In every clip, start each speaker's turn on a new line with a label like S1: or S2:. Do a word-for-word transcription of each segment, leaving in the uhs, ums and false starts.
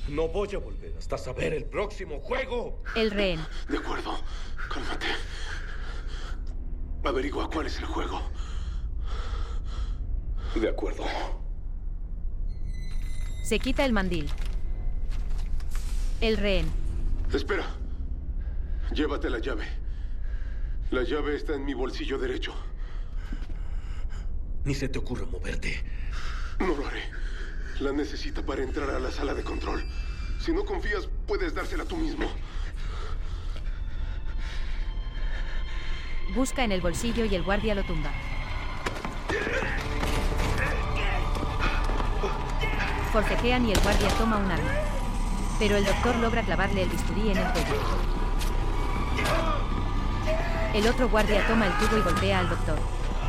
S1: No voy a volver hasta saber el próximo juego.
S2: El rehén.
S3: De acuerdo. Cálmate. Averigua cuál es el juego. De acuerdo.
S2: Se quita el mandil. El rehén.
S3: Espera. Llévate la llave. La llave está en mi bolsillo derecho.
S1: Ni se te ocurra moverte.
S3: No lo haré. La necesita para entrar a la sala de control. Si no confías, puedes dársela tú mismo.
S2: Busca en el bolsillo y el guardia lo tumba. Forcejean y el guardia toma un arma. Pero el doctor logra clavarle el bisturí en el cuello. El otro guardia toma el tubo y golpea al doctor.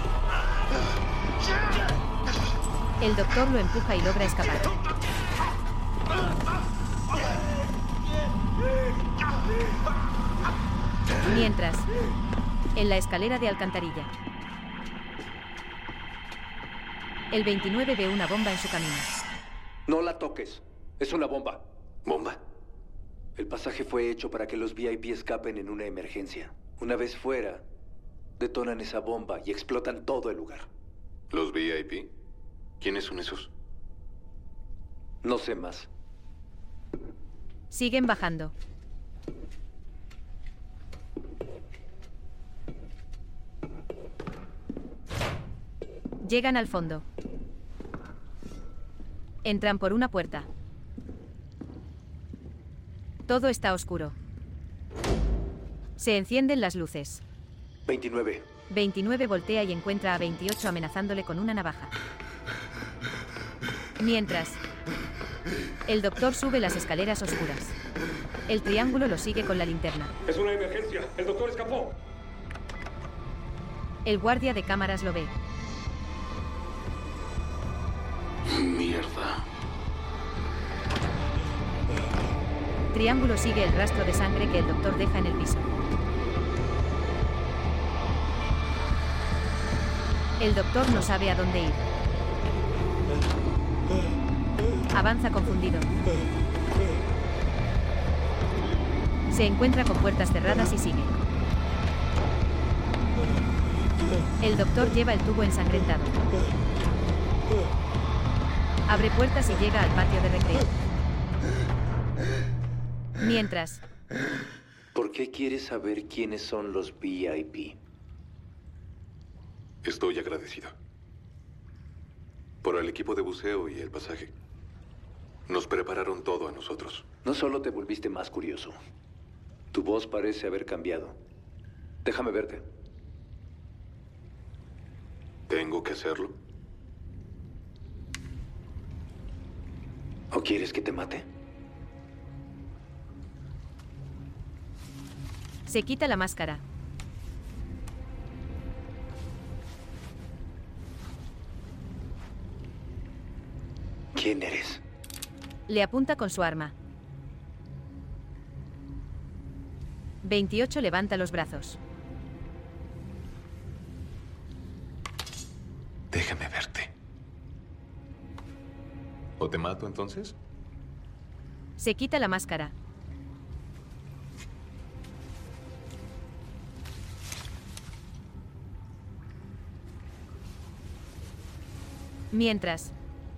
S2: El doctor lo empuja y logra escapar. Mientras, en la escalera de alcantarilla, el veintinueve ve una bomba en su camino.
S4: No la toques. Es una bomba.
S3: ¿Bomba?
S4: El pasaje fue hecho para que los V I P escapen en una emergencia. Una vez fuera, detonan esa bomba y explotan todo el lugar.
S3: ¿Los V I P? ¿Quiénes son esos?
S4: No sé más.
S2: Siguen bajando. Llegan al fondo. Entran por una puerta. Todo está oscuro. Se encienden las luces.
S4: veintinueve.
S2: veintinueve voltea y encuentra a veintiocho amenazándole con una navaja. Mientras, el doctor sube las escaleras oscuras. El triángulo lo sigue con la linterna.
S1: Es una emergencia. El doctor escapó.
S2: El guardia de cámaras lo ve.
S3: Mierda.
S2: Triángulo sigue el rastro de sangre que el doctor deja en el piso. El doctor no sabe a dónde ir. Avanza confundido. Se encuentra con puertas cerradas y sigue. El doctor lleva el tubo ensangrentado. Abre puertas y llega al patio de recreo. Mientras,
S4: ¿Por qué quieres saber quiénes son los V I P?
S3: Estoy agradecido. Por el equipo de buceo y el pasaje. Nos prepararon todo a nosotros.
S4: No solo te volviste más curioso. Tu voz parece haber cambiado. Déjame verte.
S3: ¿Tengo que hacerlo?
S4: ¿O quieres que te mate?
S2: se quita la máscara.
S4: ¿Quién eres?
S2: Le apunta con su arma. veintiocho levanta los brazos.
S3: Déjame verte. ¿O te mato entonces?
S2: Se quita la máscara. Mientras,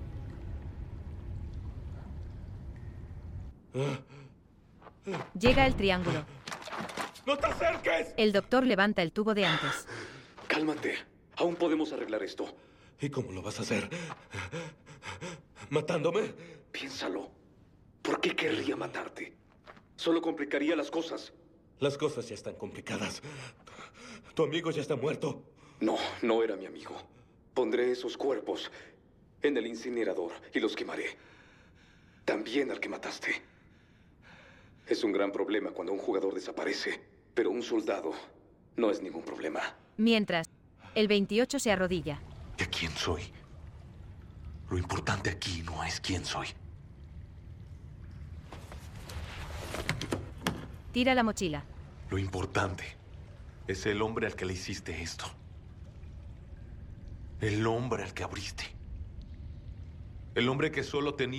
S2: llega el triángulo.
S1: ¡No te acerques!
S2: El doctor levanta el tubo de antes.
S3: Cálmate. Aún podemos arreglar esto.
S1: ¿Y cómo lo vas a hacer? ¿Matándome?
S3: Piénsalo. ¿Por qué querría matarte? Solo complicaría las cosas.
S1: Las cosas ya están complicadas. Tu amigo ya está muerto.
S3: No, no era mi amigo. Pondré esos cuerpos en el incinerador y los quemaré. También al que mataste. Es un gran problema cuando un jugador desaparece, pero un soldado no es ningún problema.
S2: Mientras, el veintiocho se arrodilla.
S3: ¿De quién soy? Lo importante aquí no es quién soy.
S2: Tira la mochila.
S3: Lo importante es el hombre al que le hiciste esto. El hombre al que abriste. El hombre que solo tenía